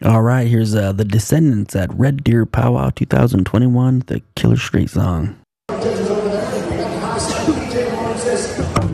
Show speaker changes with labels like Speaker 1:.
Speaker 1: All right, here's the Descendants at Red Deer Powwow 2021, the Killer Straight song.